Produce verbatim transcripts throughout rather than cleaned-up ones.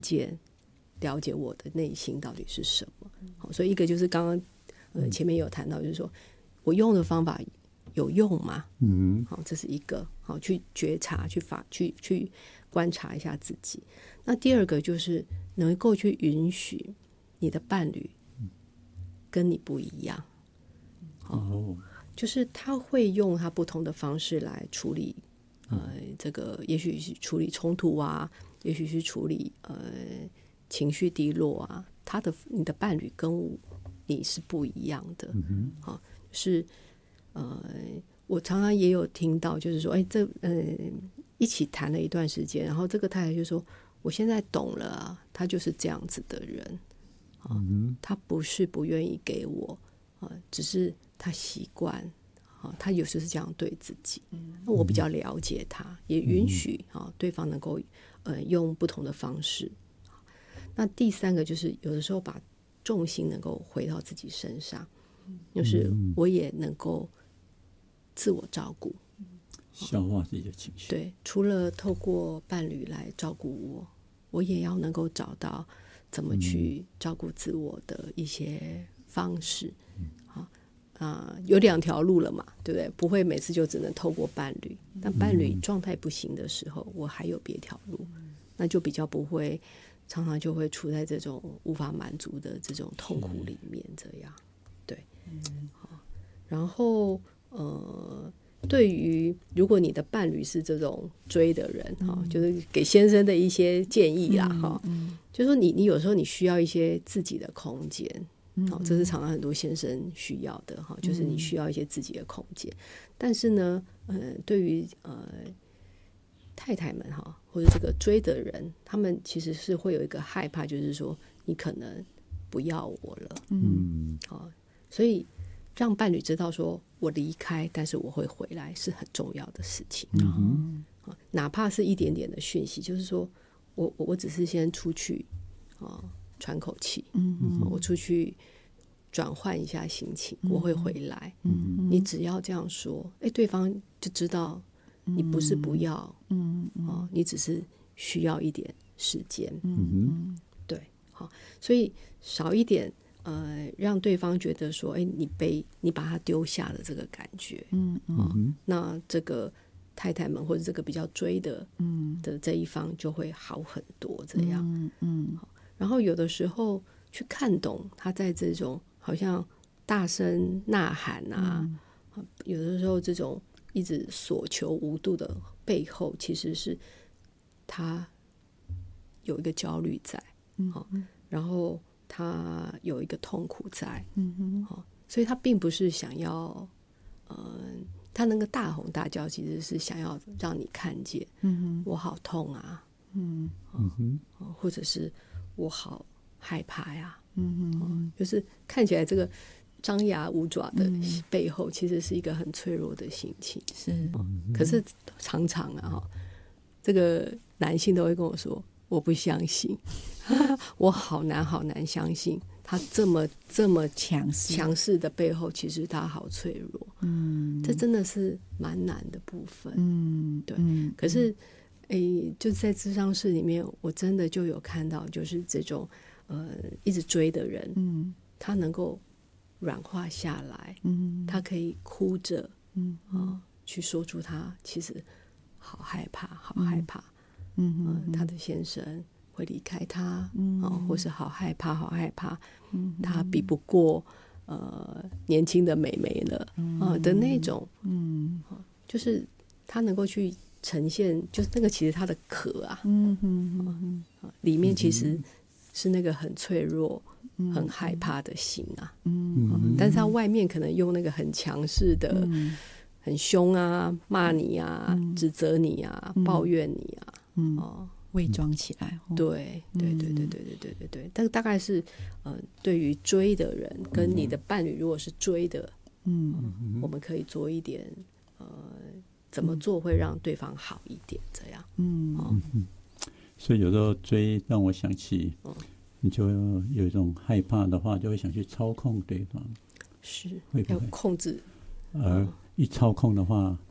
解了解我的内心到底是什么。好，所以一个就是刚刚呃前面有谈到，就是说我用的方法有用吗？嗯，好，这是一个好去觉察、去法、去去观察一下自己。那第二个就是能够去允许你的伴侣跟你不一样。 哦， 就是他会用他不同的方式来处理，呃，这个也许是处理冲突啊，也许是处理呃情绪低落啊。他的你的伴侣跟我你是不一样的，嗯哼，啊，是呃，我常常也有听到，就是说，哎，这呃一起谈了一段时间，然后这个太太就说，我现在懂了啊，他就是这样子的人，啊，嗯、他不是不愿意给我，啊，只是他习惯。他有时是这样对自己，那我比较了解他，也允许对方能够呃用不同的方式。那第三个就是有的时候把重心能够回到自己身上，就是我也能够自我照顾， 消化自己的情绪。 对，除了透过伴侣来照顾我，我也要能够找到怎么去照顾自我的一些方式。好。啊、呃，有两条路了嘛，对不对？不会每次就只能透过伴侣，但伴侣状态不行的时候，我还有别条路，那就比较不会，常常就会处在这种无法满足的这种痛苦里面，这样，对，好，然后呃，对于如果你的伴侣是这种追的人哈、嗯，就是给先生的一些建议啦哈、嗯嗯，就是说你你有时候你需要一些自己的空间。哦，这是常常很多先生需要的哈，就是你需要一些自己的空间。但是呢，呃，对于呃太太们哈，或者这个追的人，他们其实是会有一个害怕，就是说你可能不要我了，嗯，好，所以让伴侣知道说我离开，但是我会回来是很重要的事情。嗯，哪怕是一点点的讯息，就是说我我我只是先出去啊。喘口气，嗯，我出去转换一下心情，嗯、我会回来。嗯，你只要这样说，哎，对方就知道你不是不要，嗯，哦，你只是需要一点时间。嗯，对，好，所以少一点，呃，让对方觉得说，哎，你被你把他丢下了这个感觉。嗯嗯、哦，那这个太太们或者这个比较追的，嗯的这一方就会好很多，这样，嗯嗯。然后有的时候去看懂他在这种好像大声呐喊啊、嗯，有的时候这种一直所求无度的背后，其实是他有一个焦虑在，嗯、然后他有一个痛苦在，嗯、所以他并不是想要，呃，他那个大吼大叫其实是想要让你看见，嗯、我好痛啊，嗯嗯、或者是。我好害怕呀，嗯嗯，就是看起来这个张牙舞爪的背后，其实是一个很脆弱的心情。是、嗯，可是常常啊，这个男性都会跟我说：“我不相信，我好难好难相信他这么这么强势强势的背后，其实他好脆弱。”嗯，这真的是蛮难的部分。嗯，对。嗯、可是。诶，就在諮商室里面，我真的就有看到，就是这种呃一直追的人，嗯，他能够软化下来，嗯，他可以哭着，嗯啊、呃，去说出他其实好害怕，好害怕，嗯、呃、他的先生会离开他，嗯、呃，或是好害怕，好害怕，嗯，他比不过呃年轻的美眉了，嗯、呃、的那种，嗯、呃，就是他能够去。呈现就是那个，其实它的壳啊，嗯嗯嗯，里面其实是那个很脆弱、嗯、很害怕的心啊，嗯，嗯但是它外面可能用那个很强势的、嗯、很凶啊、骂你啊、嗯、指责你啊、嗯、抱怨你啊， 嗯，哦，伪装起来， 哦、对对对对对对对对对，但大概是呃，对于追的人跟你的伴侣，如果是追的，嗯，嗯我们可以做一点呃。怎么做会让对方好一点？这样，嗯，哦、 嗯，所以有时候追让我想起，哦、你就有一种害怕的话，就会想去操控对方， 是会不会要控制？ 而一操控的话，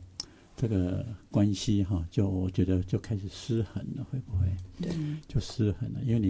这个关系哈，就我觉得就开始失衡了，会不会？ 对， 就失衡了，因为你